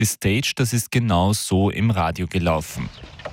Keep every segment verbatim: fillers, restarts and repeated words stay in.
Die Stage, das ist genau so im Radio gelaufen.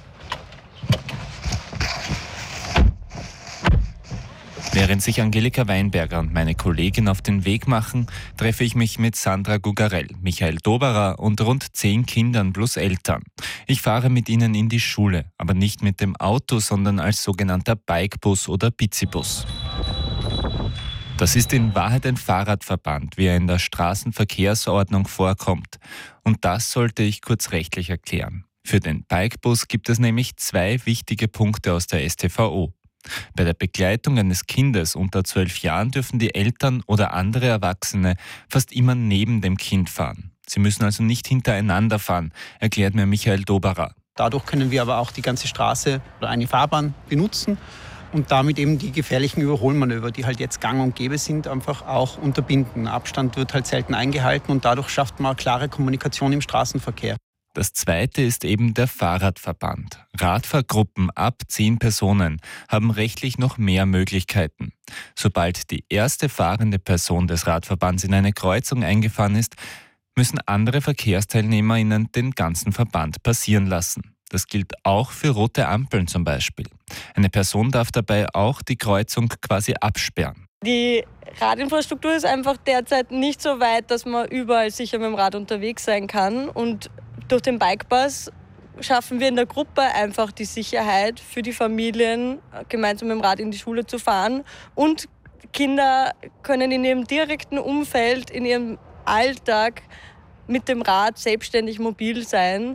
Während sich Angelika Weinberger und meine Kollegin auf den Weg machen, treffe ich mich mit Sandra Gugarell, Michael Doberer und rund zehn Kindern plus Eltern. Ich fahre mit ihnen in die Schule, aber nicht mit dem Auto, sondern als sogenannter Bikebus oder Bizibus. Das ist in Wahrheit ein Fahrradverband, wie er in der Straßenverkehrsordnung vorkommt. Und das sollte ich kurz rechtlich erklären. Für den Bikebus gibt es nämlich zwei wichtige Punkte aus der S t V O. Bei der Begleitung eines Kindes unter zwölf Jahren dürfen die Eltern oder andere Erwachsene fast immer neben dem Kind fahren. Sie müssen also nicht hintereinander fahren, erklärt mir Michael Doberer. Dadurch können wir aber auch die ganze Straße oder eine Fahrbahn benutzen und damit eben die gefährlichen Überholmanöver, die halt jetzt gang und gäbe sind, einfach auch unterbinden. Abstand wird halt selten eingehalten und dadurch schafft man klare Kommunikation im Straßenverkehr. Das zweite ist eben der Fahrradverband. Radfahrgruppen ab zehn Personen haben rechtlich noch mehr Möglichkeiten. Sobald die erste fahrende Person des Radverbands in eine Kreuzung eingefahren ist, müssen andere VerkehrsteilnehmerInnen den ganzen Verband passieren lassen. Das gilt auch für rote Ampeln zum Beispiel. Eine Person darf dabei auch die Kreuzung quasi absperren. Die Radinfrastruktur ist einfach derzeit nicht so weit, dass man überall sicher mit dem Rad unterwegs sein kann. Und durch den Bikebus schaffen wir in der Gruppe einfach die Sicherheit für die Familien, gemeinsam mit dem Rad in die Schule zu fahren. Und Kinder können in ihrem direkten Umfeld, in ihrem Alltag mit dem Rad selbstständig mobil sein.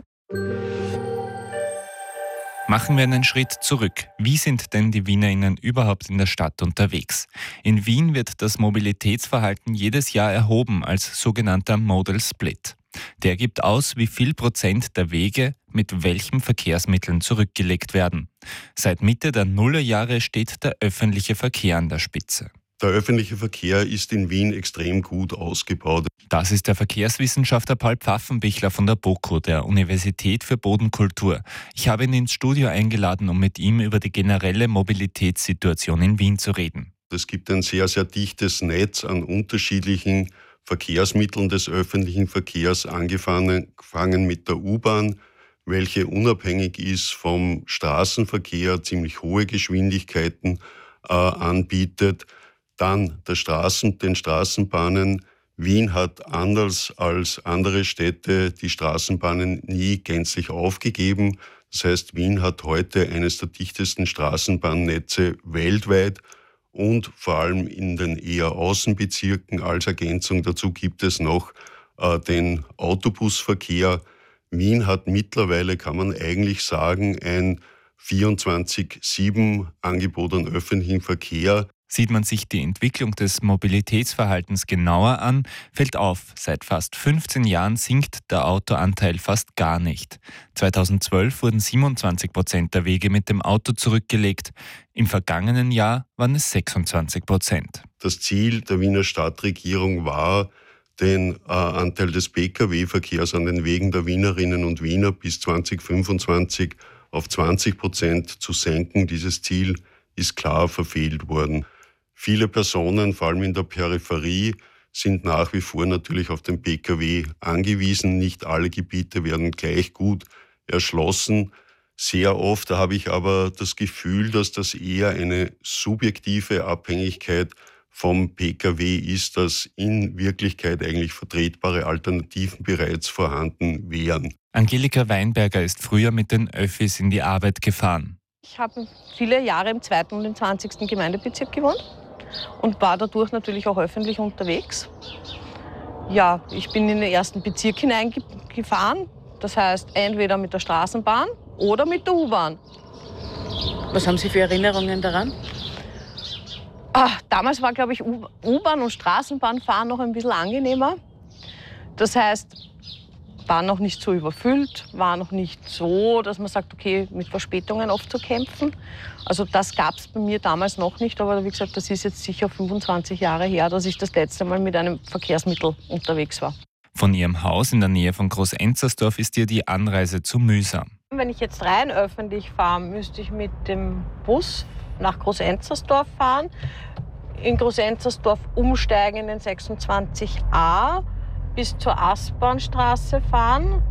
Machen wir einen Schritt zurück. Wie sind denn die WienerInnen überhaupt in der Stadt unterwegs? In Wien wird das Mobilitätsverhalten jedes Jahr erhoben als sogenannter Modal Split. Der gibt aus, wie viel Prozent der Wege mit welchen Verkehrsmitteln zurückgelegt werden. Seit Mitte der Nullerjahre steht der öffentliche Verkehr an der Spitze. Der öffentliche Verkehr ist in Wien extrem gut ausgebaut. Das ist der Verkehrswissenschaftler Paul Pfaffenbichler von der BOKU, der Universität für Bodenkultur. Ich habe ihn ins Studio eingeladen, um mit ihm über die generelle Mobilitätssituation in Wien zu reden. Es gibt ein sehr, sehr dichtes Netz an unterschiedlichen Verkehrsmitteln des öffentlichen Verkehrs, angefangen mit der U-Bahn, welche unabhängig ist vom Straßenverkehr, ziemlich hohe Geschwindigkeiten äh, anbietet. Dann der Straßen, den Straßenbahnen. Wien hat anders als andere Städte die Straßenbahnen nie gänzlich aufgegeben. Das heißt, Wien hat heute eines der dichtesten Straßenbahnnetze weltweit und vor allem in den eher Außenbezirken. Als Ergänzung dazu gibt es noch äh, den Autobusverkehr. Wien hat mittlerweile, kann man eigentlich sagen, ein vierundzwanzig sieben Angebot an öffentlichem Verkehr. Sieht man sich die Entwicklung des Mobilitätsverhaltens genauer an, fällt auf, seit fast fünfzehn Jahren sinkt der Autoanteil fast gar nicht. zweitausendzwölf wurden siebenundzwanzig Prozent der Wege mit dem Auto zurückgelegt. Im vergangenen Jahr waren es sechsundzwanzig Prozent. Das Ziel der Wiener Stadtregierung war, den äh, Anteil des Pkw-Verkehrs an den Wegen der Wienerinnen und Wiener bis zweitausendfünfundzwanzig auf zwanzig Prozent zu senken. Dieses Ziel ist klar verfehlt worden. Viele Personen, vor allem in der Peripherie, sind nach wie vor natürlich auf den Pkw angewiesen. Nicht alle Gebiete werden gleich gut erschlossen. Sehr oft habe ich aber das Gefühl, dass das eher eine subjektive Abhängigkeit vom Pkw ist, dass in Wirklichkeit eigentlich vertretbare Alternativen bereits vorhanden wären. Angelika Weinberger ist früher mit den Öffis in die Arbeit gefahren. Ich habe viele Jahre im zweiten und im zwanzigsten Gemeindebezirk gewohnt und war dadurch natürlich auch öffentlich unterwegs. Ja, ich bin in den ersten Bezirk hineingefahren, das heißt entweder mit der Straßenbahn oder mit der U-Bahn. Was haben Sie für Erinnerungen daran? Ah, damals war, glaube ich, U-Bahn und Straßenbahnfahren noch ein bisschen angenehmer. Das heißt, war noch nicht so überfüllt, war noch nicht so, dass man sagt, okay, mit Verspätungen oft zu kämpfen. Also das gab es bei mir damals noch nicht, aber wie gesagt, das ist jetzt sicher fünfundzwanzig Jahre her, dass ich das letzte Mal mit einem Verkehrsmittel unterwegs war. Von ihrem Haus in der Nähe von Groß-Enzersdorf ist ihr die Anreise zu mühsam. Wenn ich jetzt rein öffentlich fahre, müsste ich mit dem Bus nach Groß-Enzersdorf fahren, in Groß-Enzersdorf umsteigen in den sechsundzwanzig a, bis zur Aspernstraße fahren,